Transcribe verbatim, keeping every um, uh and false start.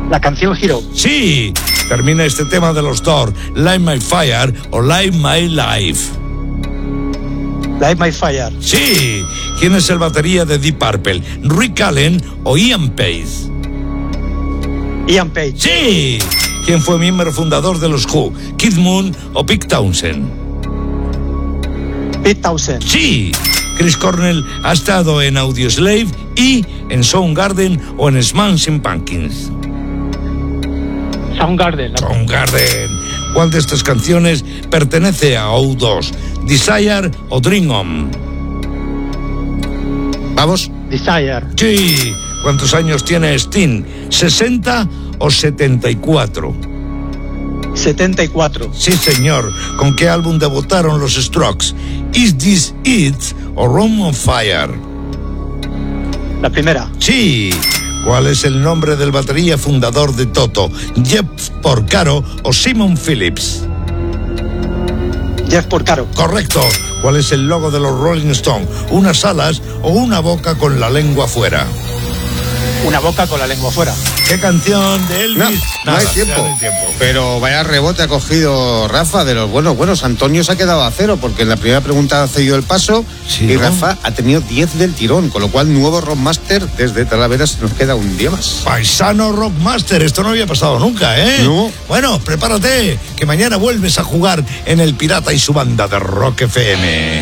La canción Hero. Sí, termina este tema de los Doors, Light My Fire o Light My Life. Light My Fire. Sí, ¿quién es el batería de Deep Purple? ¿Rick Allen o Ian Paice? Ian Paice. Sí, ¿quién fue miembro fundador de los Who? ¿Keith Moon o Pete Townshend? Pete Townshend. Sí, Chris Cornell ha estado en Audioslave y en Soundgarden o en Smashing Pumpkins. Soundgarden. Soundgarden. ¿Cuál de estas canciones pertenece a O dos? ¿Desire o Dream On? Vamos. Desire. Sí. ¿Cuántos años tiene Sting? ¿sesenta o setenta y cuatro? setenta y cuatro. Sí, señor. ¿Con qué álbum debutaron los Strokes? ¿Is This It o Room on Fire? La primera. Sí. ¿Cuál es el nombre del batería fundador de Toto? ¿Jeff Porcaro o Simon Phillips? Jeff Porcaro. Correcto. ¿Cuál es el logo de los Rolling Stones? ¿Unas alas o una boca con la lengua fuera? Una boca con la lengua fuera. ¿Qué canción de Elvis? No, no hay tiempo. no hay tiempo. Pero vaya rebote ha cogido Rafa de los buenos, buenos. Antonio se ha quedado a cero porque en la primera pregunta ha cedido el paso Sí, y ¿no? Rafa ha tenido diez del tirón, con lo cual nuevo Rockmaster desde Talavera se nos queda un día más. Paisano Rockmaster, esto no había pasado nunca, ¿eh? No. Bueno, prepárate, que mañana vuelves a jugar en El Pirata y su banda de Rock F M.